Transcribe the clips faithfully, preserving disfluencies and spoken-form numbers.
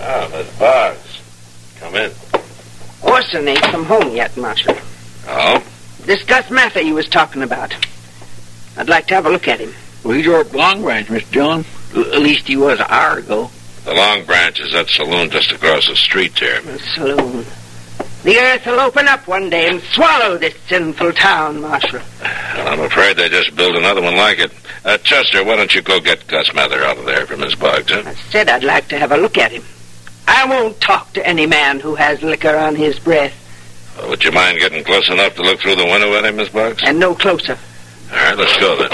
Ah, Miss Boggs. Come in. Orson ain't come home yet, Marshal. Oh? This Gus Mather you was talking about. I'd like to have a look at him. Well, he's over at Long Branch, Mister Jones. At least he was an hour ago. The Long Branch is that saloon just across the street there. The saloon. The earth will open up one day and swallow this sinful town, Marshal. Well, I'm afraid they just built another one like it. Uh, Chester, why don't you go get Gus Mather out of there for Miss Boggs, huh? I said I'd like to have a look at him. I won't talk to any man who has liquor on his breath. Well, would you mind getting close enough to look through the window at him, Miss Boggs? And no closer. All right, let's go then.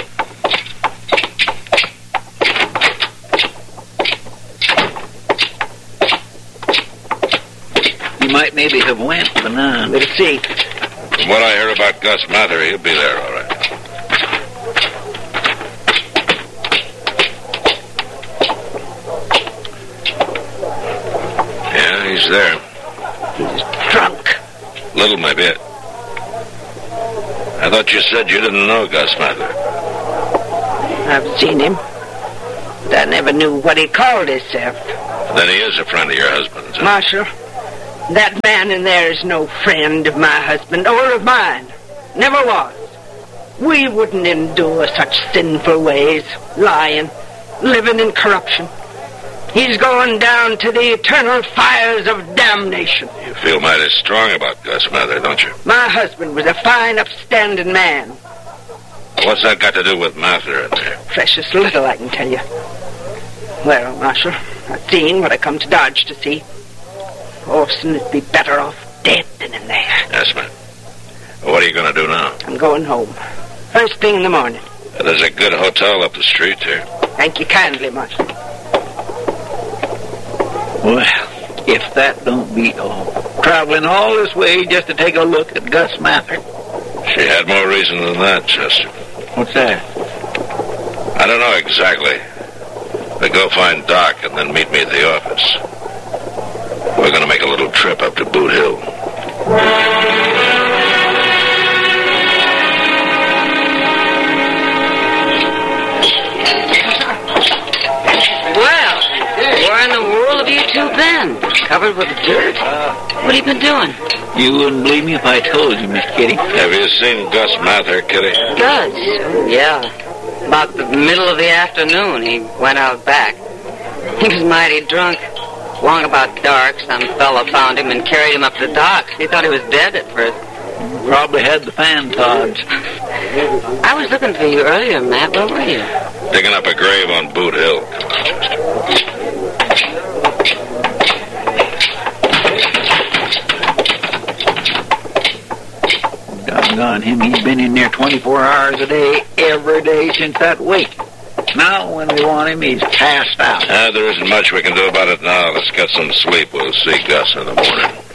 He might maybe have went, but now. We'll see. From what I hear about Gus Mather, he'll be there, all right. Yeah, he's there. He's drunk. Little, maybe. I thought you said you didn't know Gus Mather. I've seen him. But I never knew what he called himself. Then he is a friend of your husband's, huh? Marshal, that man in there is no friend of my husband or of mine. Never was. We wouldn't endure such sinful ways, lying, living in corruption. He's going down to the eternal fires of damnation. You feel mighty strong about Gus Mather, don't you? My husband was a fine, upstanding man. What's that got to do with Mather in there? Precious little, I can tell you. Well, Marshal, I've seen what I come to Dodge to see. Orson would be better off dead than in there. Yes, ma'am. Well, what are you going to do now? I'm going home. First thing in the morning. Uh, There's a good hotel up the street there. Thank you kindly, Marshal. Well, if that don't beat all. Traveling all this way just to take a look at Gus Mather. She had more reason than that, Chester. What's that? I don't know exactly. But go find Doc and then meet me at the office. We're going to make a little trip up to Boot Hill. Well, where in the world have you two been? Covered with dirt? What have you been doing? You wouldn't believe me if I told you, Miss Kitty. Have you seen Gus Mather, Kitty? Gus? Yeah. About the middle of the afternoon, he went out back. He was mighty drunk. Long about dark, some fella found him and carried him up to the docks. He thought he was dead at first. Probably had the fan tods. I was looking for you earlier, Matt. Where were you? Digging up a grave on Boot Hill. Come on, Chester. Doggone him, he's been in there twenty-four hours a day, every day since that wake. Now, when we want him, he's passed out. Uh, there isn't much we can do about it now. Let's get some sleep. We'll see Gus in the morning.